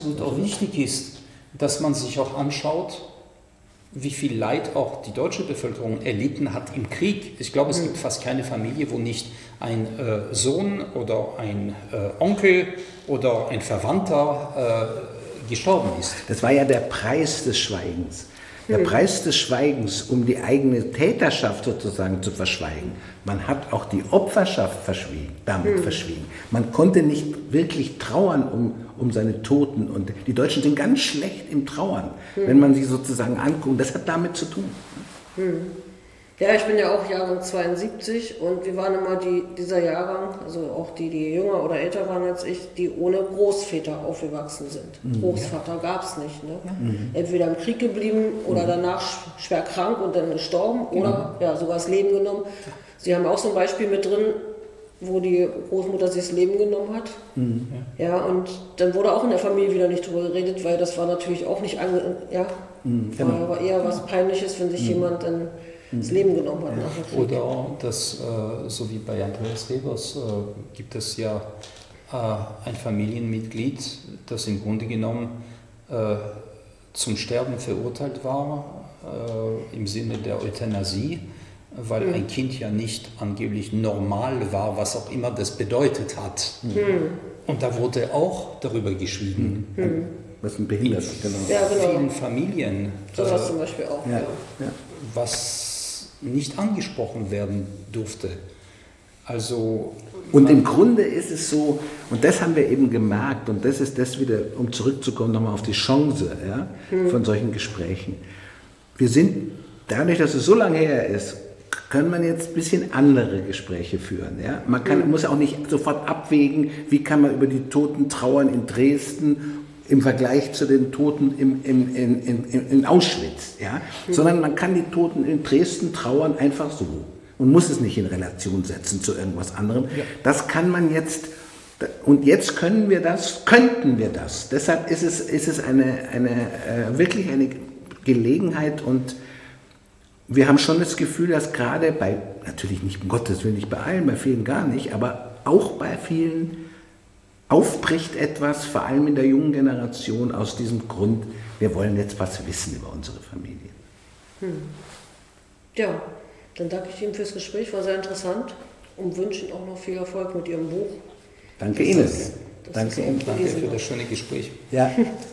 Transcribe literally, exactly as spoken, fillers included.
Und auch wichtig ist, dass man sich auch anschaut, wie viel Leid auch die deutsche Bevölkerung erlitten hat im Krieg. Ich glaube, es gibt fast keine Familie, wo nicht ein äh, Sohn oder ein äh, Onkel oder ein Verwandter äh, gestorben ist. Das war ja der Preis des Schweigens. Der Preis des Schweigens, um die eigene Täterschaft sozusagen zu verschweigen. Man hat auch die Opferschaft verschwiegen, damit mhm. verschwiegen. Man konnte nicht wirklich trauern um, um seine Toten. Und die Deutschen sind ganz schlecht im Trauern, mhm. wenn man sie sozusagen anguckt. Das hat damit zu tun. Mhm. Ja, ich bin ja auch Jahrgang zweiundsiebzig und wir waren immer die, dieser Jahrgang, also auch die, die jünger oder älter waren als ich, die ohne Großväter aufgewachsen sind. Mhm. Großvater gab es nicht. Ne? Ja. Mhm. Entweder im Krieg geblieben oder mhm. danach schwer krank und dann gestorben oder mhm. ja, sogar das Leben genommen. Sie haben auch so ein Beispiel mit drin, wo die Großmutter sich das Leben genommen hat. Mhm. Ja, und dann wurde auch in der Familie wieder nicht drüber geredet, weil das war natürlich auch nicht ange... Ja, mhm, genau. war aber eher was Peinliches, wenn sich mhm. jemand dann das Leben genommen hat. Ja. Oder das, äh, so wie bei Andreas Rebers, äh, gibt es ja äh, ein Familienmitglied, das im Grunde genommen äh, zum Sterben verurteilt war, äh, im Sinne der Euthanasie, weil mhm. ein Kind ja nicht angeblich normal war, was auch immer das bedeutet hat. Mhm. Und da wurde auch darüber geschwiegen. Mhm. Was ein Behindert, genau. Ja, genau. In vielen Familien. So was äh, zum Beispiel auch. Ja. Ja. Was nicht angesprochen werden durfte. Also und im Grunde ist es so, und das haben wir eben gemerkt, und das ist das wieder, um zurückzukommen nochmal auf die Chance ja, hm. von solchen Gesprächen. Wir sind, dadurch, dass es so lange her ist, können man jetzt ein bisschen andere Gespräche führen. Ja? Man kann, hm. muss auch nicht sofort abwägen, wie kann man über die Toten trauern in Dresden im Vergleich zu den Toten im, im, in, in, in Auschwitz. Ja? Mhm. Sondern man kann die Toten in Dresden trauern einfach so und muss es nicht in Relation setzen zu irgendwas anderem. Ja. Das kann man jetzt, und jetzt können wir das, könnten wir das. Deshalb ist es, ist es eine, eine, äh, wirklich eine Gelegenheit und wir haben schon das Gefühl, dass gerade bei, natürlich nicht, um Gottes Willen nicht bei allen, bei vielen gar nicht, aber auch bei vielen aufbricht etwas, vor allem in der jungen Generation, aus diesem Grund, wir wollen jetzt was wissen über unsere Familie. Hm. Ja, dann danke ich Ihnen fürs Gespräch, war sehr interessant und wünsche Ihnen auch noch viel Erfolg mit Ihrem Buch. Danke Ihnen. Danke Ihnen. Danke für das schöne Gespräch. Ja.